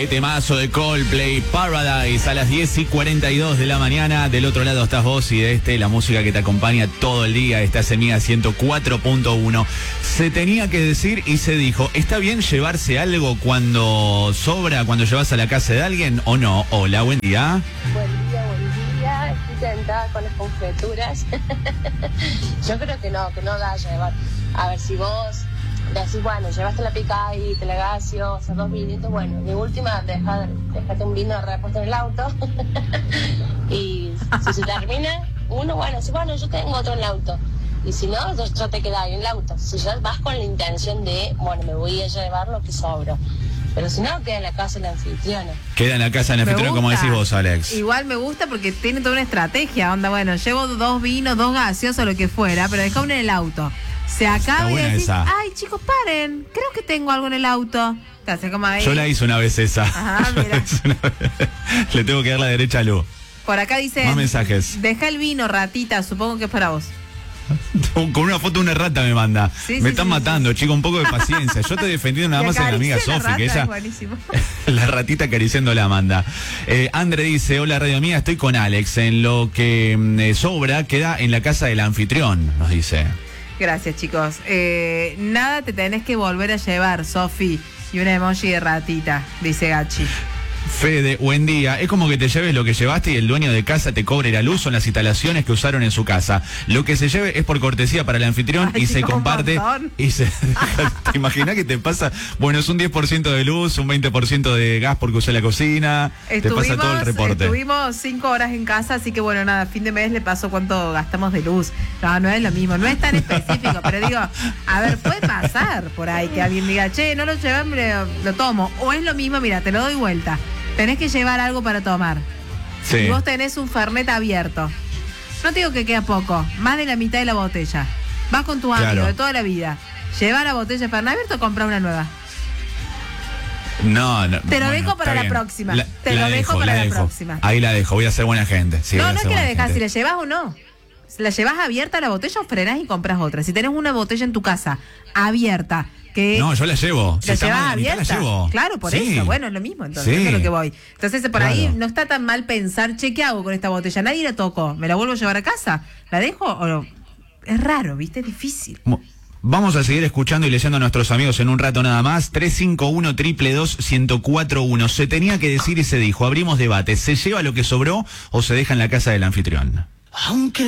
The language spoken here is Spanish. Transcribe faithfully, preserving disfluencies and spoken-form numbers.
Qué temazo de Coldplay, Paradise, a las diez y cuarenta y dos de la mañana. Del otro lado estás vos y de este la música que te acompaña todo el día. Estás en Mega ciento cuatro punto uno. Se tenía que decir y se dijo, ¿está bien llevarse algo cuando sobra, cuando llevas a la casa de alguien o no? Hola, buen día. Buen día, buen día. Estoy tentada con las conjeturas. Yo creo que no, que no da a llevar. A ver, si vos decís, bueno, llevaste la pica y te la gaseosa, dos vinitos, bueno, de última, deja, déjate un vino de repuesto en el auto. Y si se termina, uno, bueno, si bueno, yo tengo otro en el auto. Y si no, yo, yo te quedas ahí en el auto. Si ya vas con la intención de, bueno, me voy a llevar lo que sobra. Pero si no, queda en la casa del anfitrión. Queda en la casa del anfitrión, como decís vos, Alex. Igual me gusta porque tiene toda una estrategia. Onda, bueno, llevo dos vinos, dos gaseosos, lo que fuera, pero deja uno en el auto. Se acaba y decís, esa. Ay, chicos, paren, creo que tengo algo en el auto. Te hace como ahí. Yo la hice una vez esa. Ajá, mira. Le tengo que dar la derecha a Lu. Por acá dice, más mensajes. Deja el vino, ratita, supongo que es para vos. Con una foto de una rata me manda. Sí, me sí, están sí, matando, sí. Chicos, un poco de paciencia. Yo estoy defendiendo nada más a mi amiga Sofi, que ella. La ratita acariciando la manda. Eh, Andre dice, hola Radio Mía, estoy con Alex. En lo que eh, sobra queda en la casa del anfitrión, nos dice. Gracias, chicos. Eh, nada te tenés que volver a llevar, Sofi. Y una emoji de ratita, dice Gachi. Fede, buen día. Es como que te lleves lo que llevaste y el dueño de casa te cobre la luz o las instalaciones que usaron en su casa. Lo que se lleve es por cortesía para el anfitrión. Ay, y se comparte. Y se, ¿te imaginas que te pasa? Bueno, es un diez por ciento de luz, un veinte por ciento de gas porque usé la cocina. Estuvimos, te pasa todo el reporte. Estuvimos cinco horas en casa, así que bueno, nada, fin de mes le pasó cuánto gastamos de luz. No, no es lo mismo, no es tan específico, pero digo, a ver, puede pasar por ahí que alguien diga, che, no lo llevé, lo, lo tomo. O es lo mismo, mira, te lo doy vuelta. Tenés que llevar algo para tomar. Sí. Y vos tenés un Fernet abierto. No te digo que queda poco, más de la mitad de la botella. Vas con tu amigo claro. de toda la vida. Lleva la botella de Fernet abierto o compra una nueva. No, no. Te lo bueno, dejo para la bien. próxima. La, te la lo dejo, dejo para la, la dejo. próxima. Ahí la dejo, voy a ser buena gente. Sí, no, no es que la dejás, gente. si la llevas o no. La llevas abierta la botella o frenás y compras otra. Si tenés una botella en tu casa abierta. Que no, yo la llevo. ¿La si llevas abierta? La llevo. Claro, por sí. eso. Bueno, es lo mismo, entonces, sí. eso es lo que voy. Entonces, por claro. ahí no está tan mal pensar, che, ¿qué hago con esta botella? Nadie la tocó. ¿Me la vuelvo a llevar a casa? ¿La dejo o no? Es raro, ¿viste? Es difícil. Vamos a seguir escuchando y leyendo a nuestros amigos en un rato nada más. tres cinco uno, dos dos dos, uno cero cuatro uno. Se tenía que decir y se dijo. Abrimos debate. ¿Se lleva lo que sobró o se deja en la casa del anfitrión? Aunque